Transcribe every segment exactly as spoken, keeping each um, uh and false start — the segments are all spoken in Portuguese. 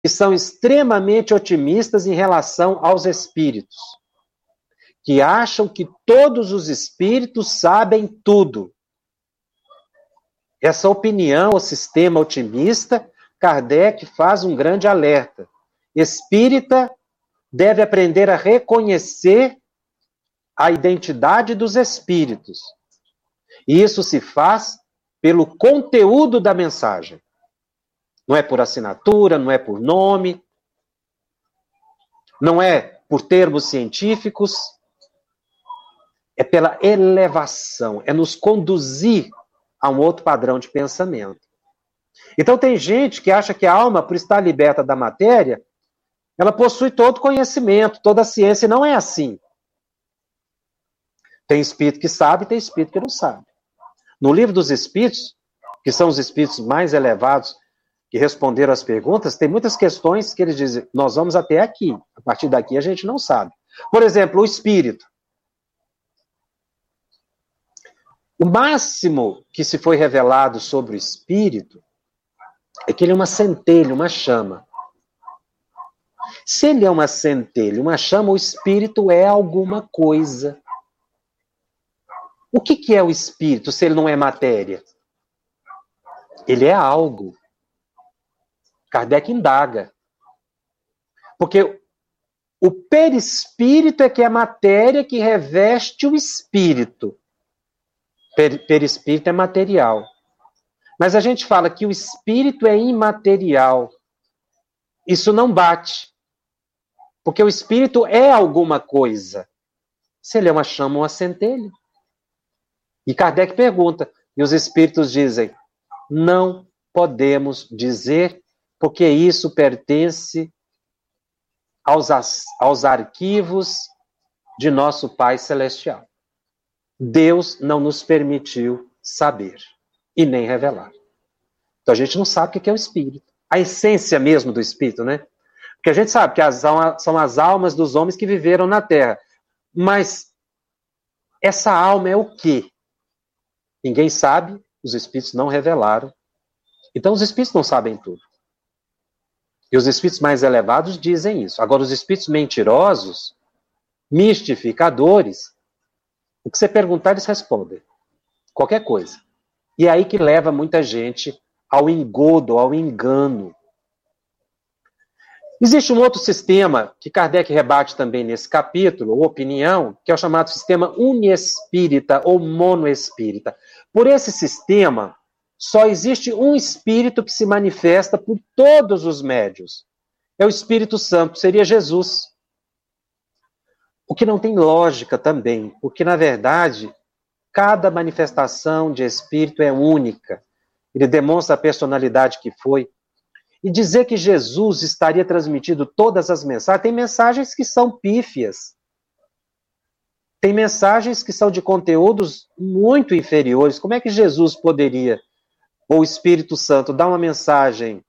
que são extremamente otimistas em relação aos espíritos, que acham que todos os espíritos sabem tudo. Essa opinião, o sistema otimista, Kardec faz um grande alerta. Espírita deve aprender a reconhecer a identidade dos espíritos. E isso se faz pelo conteúdo da mensagem. Não é por assinatura, não é por nome, não é por termos científicos, é pela elevação, é nos conduzir a um outro padrão de pensamento. Então tem gente que acha que a alma, por estar liberta da matéria, ela possui todo conhecimento, toda a ciência, e não é assim. Tem espírito que sabe, tem espírito que não sabe. No livro dos espíritos, que são os espíritos mais elevados, que responderam às perguntas, tem muitas questões que eles dizem, nós vamos até aqui, a partir daqui a gente não sabe. Por exemplo, o espírito. O máximo que se foi revelado sobre o espírito é que ele é uma centelha, uma chama. Se ele é uma centelha, uma chama, o espírito é alguma coisa. O que, que é o espírito se ele não é matéria? Ele é algo. Kardec indaga. Porque o perispírito é que é a matéria que reveste o espírito. Per, perispírito é material. Mas a gente fala que o espírito é imaterial. Isso não bate. Porque o espírito é alguma coisa. Se ele é uma chama ou uma centelha. E Kardec pergunta, e os espíritos dizem, não podemos dizer, porque isso pertence aos, aos arquivos de nosso Pai Celestial. Deus não nos permitiu saber e nem revelar. Então a gente não sabe o que é o espírito. A essência mesmo do espírito, né? Porque a gente sabe que as, são as almas dos homens que viveram na Terra. Mas essa alma é o quê? Ninguém sabe, os espíritos não revelaram. Então os espíritos não sabem tudo. E os espíritos mais elevados dizem isso. Agora, os espíritos mentirosos, mistificadores, o que você perguntar, eles respondem. Qualquer coisa. E é aí que leva muita gente ao engodo, ao engano. Existe um outro sistema, que Kardec rebate também nesse capítulo, ou opinião, que é o chamado sistema uniespírita ou monoespírita. Por esse sistema, só existe um espírito que se manifesta por todos os médios. É o Espírito Santo, seria Jesus. O que não tem lógica também, porque, na verdade, cada manifestação de espírito é única. Ele demonstra a personalidade que foi. E dizer que Jesus estaria transmitindo todas as mensagens, tem mensagens que são pífias. Tem mensagens que são de conteúdos muito inferiores. Como é que Jesus poderia, ou o Espírito Santo, dar uma mensagem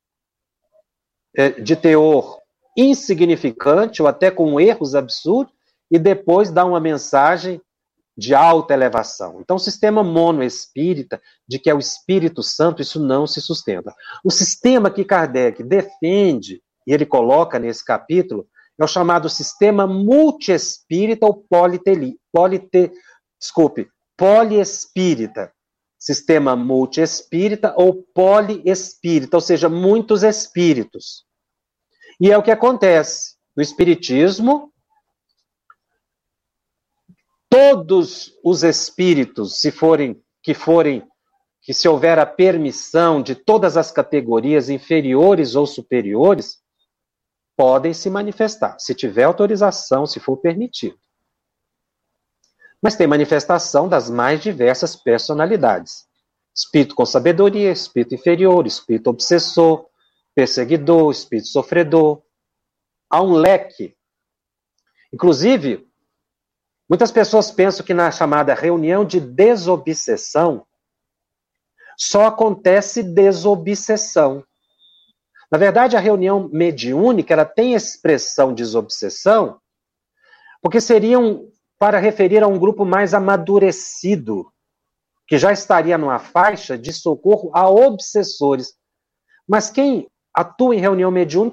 de teor insignificante, ou até com erros absurdos, e depois dar uma mensagem de alta elevação? Então, o sistema monoespírita, de que é o Espírito Santo, isso não se sustenta. O sistema que Kardec defende, e ele coloca nesse capítulo, é o chamado sistema multiespírita ou politeli, polite, desculpe, poliespírita. Sistema multiespírita ou poliespírita, ou seja, muitos espíritos. E é o que acontece no espiritismo. Todos os espíritos, se forem, que forem, que se houver a permissão de todas as categorias inferiores ou superiores, podem se manifestar, se tiver autorização, se for permitido. Mas tem manifestação das mais diversas personalidades. Espírito com sabedoria, espírito inferior, espírito obsessor, perseguidor, espírito sofredor. Há um leque. Inclusive, muitas pessoas pensam que na chamada reunião de desobsessão, só acontece desobsessão. Na verdade, a reunião mediúnica, ela tem expressão desobsessão, porque seriam para referir a um grupo mais amadurecido, que já estaria numa faixa de socorro a obsessores. Mas quem atua em reunião mediúnica